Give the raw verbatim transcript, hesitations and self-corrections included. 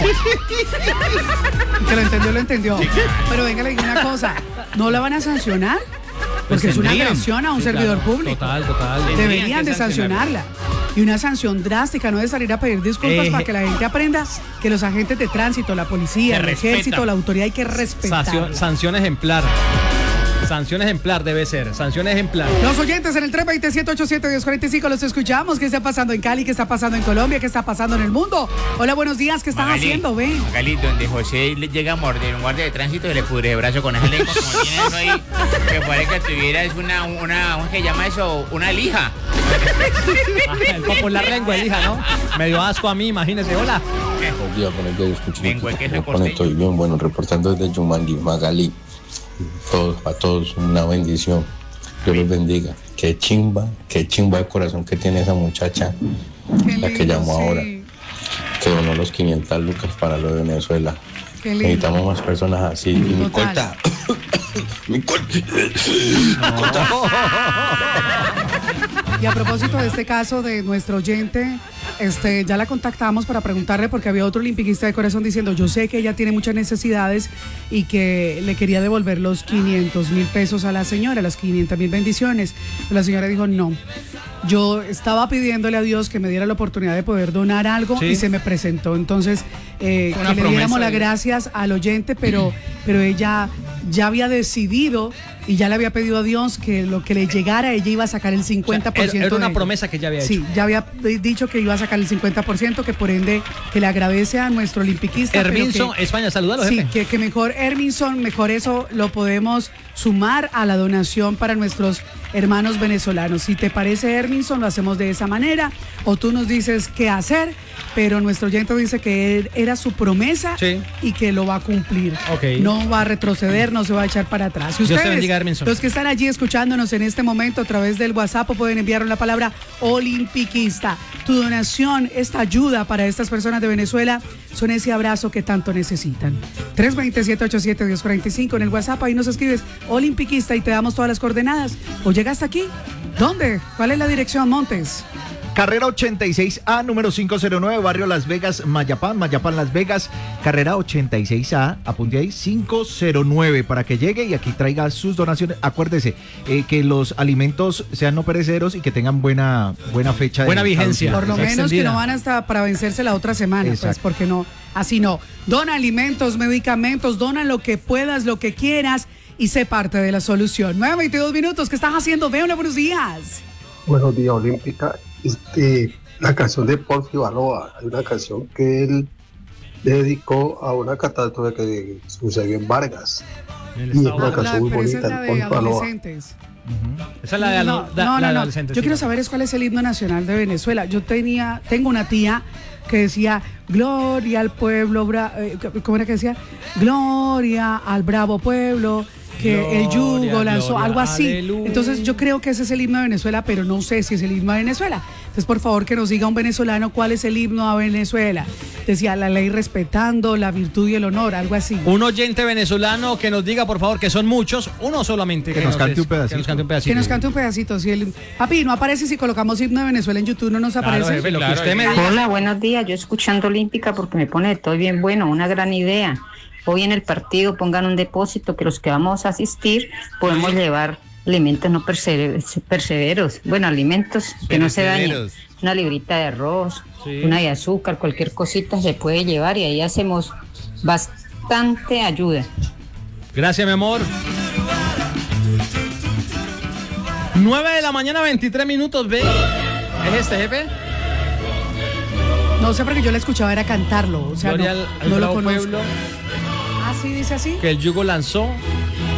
Que lo entendió, lo entendió. Sí. Pero venga, le digo una cosa, ¿no la van a sancionar? Porque pues es una agresión a un sí, servidor claro. público. Total, total. Deberían de sancionarla. Y una sanción drástica, no de salir a pedir disculpas eh, para que la gente aprenda que los agentes de tránsito, la policía, el respeta. ejército, la autoridad hay que respetar. Sanción, sanción ejemplar. Sanción ejemplar debe ser, sanción ejemplar. Los oyentes en el tres dos siete, ocho siete, uno cero cuatro cinco los escuchamos. ¿Qué está pasando en Cali? ¿Qué está pasando en Colombia? ¿Qué está pasando en el mundo? Hola, buenos días. ¿Qué estás Magali, haciendo? Ven. Magali, donde José llega a morder un guardia de tránsito y le pudre el brazo con ese lengua, como tiene eso ahí, que parece que tuviera es una, una, ¿cómo se llama eso? Una lija. El popular lengua, lija, ¿no? Me dio asco a mí, imagínese. Hola. Buenos días, buenos días. Escucho. Estoy bien, bueno, reportando desde Yumanguí, Magali. Todos, a todos una bendición. Dios los bendiga. Qué chimba, qué chimba de corazón que tiene esa muchacha, qué la lindo, que llamó sí. ahora, que donó los quinientas lucas para lo de Venezuela. Necesitamos más personas así. Y mi corta, mi corta, no. corta. Y a propósito de este caso de nuestro oyente, este, ya la contactamos para preguntarle porque había otro olimpiquista de corazón diciendo, yo sé que ella tiene muchas necesidades y que le quería devolver los quinientos mil pesos a la señora, las quinientas mil bendiciones. Pero la señora dijo, no, yo estaba pidiéndole a Dios que me diera la oportunidad de poder donar algo ¿Sí? y se me presentó. Entonces, eh, que le diéramos las gracias al oyente, pero, pero ella ya había decidido y ya le había pedido a Dios que lo que le llegara, ella iba a sacar el cincuenta por ciento. O sea, era una de promesa que ya había hecho. Sí, ya había dicho que iba a sacar el cincuenta por ciento, que por ende que le agradece a nuestro olimpiquista. Herminson, que, España, salúdalo, sí, jefe. que, que mejor Herminson, mejor eso lo podemos sumar a la donación para nuestros hermanos venezolanos. Si te parece, Herminson, lo hacemos de esa manera, o tú nos dices qué hacer, pero nuestro oyente dice que era su promesa sí. y que lo va a cumplir. Okay. No va a retroceder, no se va a echar para atrás. Y ustedes, Dios te bendiga, Herminson. Los que están allí escuchándonos en este momento a través del WhatsApp pueden enviar la palabra olimpiquista. Tu donación, esta ayuda para estas personas de Venezuela son ese abrazo que tanto necesitan. tres dos siete, ocho siete, uno cero cuatro cinco en el WhatsApp, ahí nos escribes olimpiquista y te damos todas las coordenadas. ¿O llegaste aquí? ¿Dónde? ¿Cuál es la dirección, Montes? Carrera ochenta y seis A, número quinientos nueve, barrio Las Vegas, Mayapán, Mayapán, Las Vegas. Carrera ochenta y seis A, apunte ahí, quinientos nueve, para que llegue y aquí traiga sus donaciones. Acuérdese eh, que los alimentos sean no perecederos y que tengan buena, buena fecha. Buena de vigencia. Por lo menos extendida. Que no van hasta para vencerse la otra semana, Exacto. pues porque no, así no. Dona alimentos, medicamentos, dona lo que puedas, lo que quieras y sé parte de la solución. nueve veintidós minutos, ¿qué estás haciendo? Veo, buenos días. Buenos días, Olímpica. Este, la canción de Porfi Baloa, hay una canción que él le dedicó a una catástrofe que sucedió en Vargas. Y es una canción muy bonita, esa es la de adolescentes. Uh-huh. Esa es la de, no, alo- da, no, la de no, adolescentes. Yo sí, quiero no. saber es cuál es el himno nacional de Venezuela. Yo tenía, tengo una tía que decía gloria al pueblo, bra- eh, ¿cómo era que decía? Gloria al bravo pueblo. Que gloria, el yugo lanzó, gloria, algo así. Aleluya. Entonces yo creo que ese es el himno de Venezuela, pero no sé si es el himno de Venezuela. Entonces por favor que nos diga un venezolano cuál es el himno a Venezuela. Decía la ley respetando la virtud y el honor, algo así. Un oyente venezolano que nos diga por favor, que son muchos, uno solamente. Que, que, nos, nos, cante des, un pedacito. que nos cante un pedacito. Que nos cante un pedacito. Si el, papi, no aparece si colocamos himno de Venezuela en YouTube, no nos aparece. Claro, jefe, lo claro, que usted me diga. Hola, buenos días. Yo escuchando Olímpica porque me pone todo bien bueno, una gran idea. Hoy en el partido pongan un depósito que los que vamos a asistir podemos llevar alimentos no persever- perseveros, bueno, alimentos que no se dañen, una librita de arroz, sí. una de azúcar, cualquier cosita se puede llevar y ahí hacemos bastante ayuda. Gracias, mi amor. nueve de la mañana, veintitrés minutos, ve. ¿Es este, jefe? No sé, porque yo le escuchaba era cantarlo, o sea, Gloria no, al, al no bravo lo conozco. pueblo. Ah, sí, dice así. Que el yugo lanzó